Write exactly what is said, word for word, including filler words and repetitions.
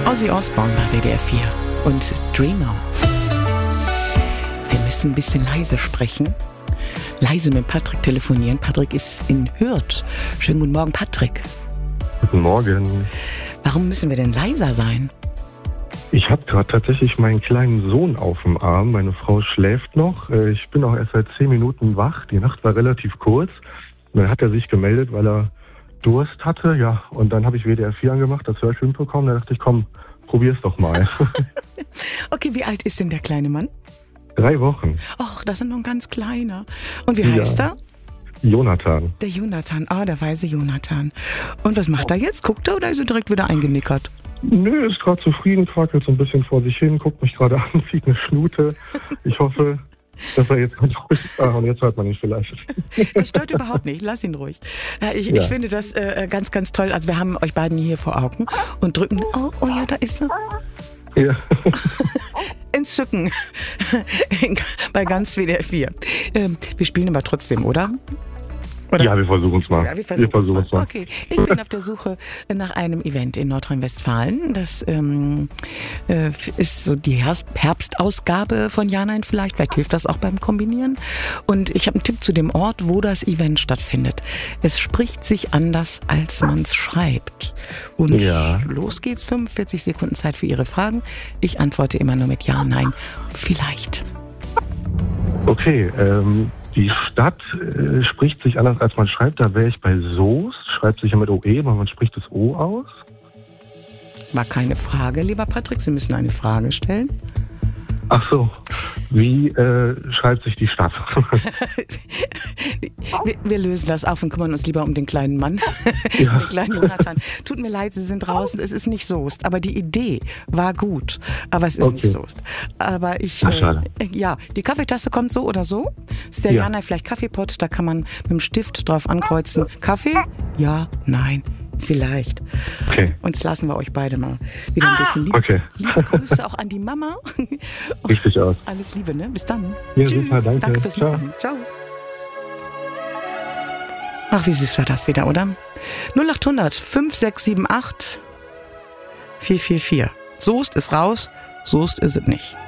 Ozzy Osbourne bei W D R vier und Dreamer. Wir müssen ein bisschen leise sprechen. Leise mit Patrick telefonieren. Patrick ist in Hürth. Schönen guten Morgen, Patrick. Guten Morgen. Warum müssen wir denn leiser sein? Ich habe gerade tatsächlich meinen kleinen Sohn auf dem Arm. Meine Frau schläft noch. Ich bin auch erst seit zehn Minuten wach. Die Nacht war relativ kurz. Und dann hat er sich gemeldet, weil er Durst hatte. Ja, und dann habe ich W D R vier angemacht, das Hörspiel bekommen. Da dachte ich, komm, probier's doch mal. Okay, wie alt ist denn der kleine Mann? Drei Wochen. Och, das ist noch ein ganz kleiner. Und wie heißt Ja. er? Jonathan. Der Jonathan. Ah, der weise Jonathan. Und was macht er jetzt? Guckt er oder ist er direkt wieder eingenickert? Nö, ist gerade zufrieden, quackelt so ein bisschen vor sich hin, guckt mich gerade an, zieht eine Schnute. Ich hoffe, dass er jetzt ganz ruhig ist. Ah, und jetzt hört man ihn vielleicht. Das stört überhaupt nicht. Lass ihn ruhig. Äh, Ich, Ja. ich finde das äh, ganz, ganz toll. Also wir haben euch beiden hier vor Augen und drücken. Oh, oh ja, da ist er. Ja. Entzücken. Bei ganz W D R vier. Ähm, wir spielen aber trotzdem, oder? Oder? Ja, wir versuchen es mal. Ja, wir versuchen versuchen's es mal. Okay, ich bin auf der Suche nach einem Event in Nordrhein-Westfalen. Das ähm, äh, ist so die Herbst- Herbstausgabe von Ja, Nein vielleicht. Vielleicht hilft das auch beim Kombinieren. Und ich habe einen Tipp zu dem Ort, wo das Event stattfindet. Es spricht sich anders, als man es schreibt. Und Ja. los geht's. fünfundvierzig Sekunden Zeit für Ihre Fragen. Ich antworte immer nur mit Ja, Nein, vielleicht. Okay, ähm, die Stadt äh, spricht sich anders, als man schreibt. Da wäre ich bei Soest. Schreibt sich ja mit O E, aber man spricht das O aus. War keine Frage, lieber Patrick. Sie müssen eine Frage stellen. Ach so. Wie äh, schreibt sich die Stadt? wir, wir lösen das auf und kümmern uns lieber um den kleinen Mann, Ja. um den kleinen Jonathan. Tut mir leid, Sie sind draußen, es ist nicht Soest. Aber die Idee war gut. Aber es ist Okay. nicht Soest. Aber ich, Ach, schade. äh, ja, die Kaffeetasse kommt so oder so. Das ist der Ja. Ja, Nein, vielleicht Kaffeepot. Da kann man mit dem Stift drauf ankreuzen. Kaffee? Ja, nein, vielleicht. Okay. Und jetzt lassen wir euch beide mal wieder ein bisschen liebe, Okay. liebe Grüße auch an die Mama. Richtig aus. Alles Liebe, ne? Bis dann. Ja, Tschüss. super, danke. Danke fürs Ciao. Mitmachen. Ciao. Ach, wie süß war das wieder, oder? null acht hundert fünf sechs sieben acht vier vier vier. Soest ist raus, Soest ist es nicht.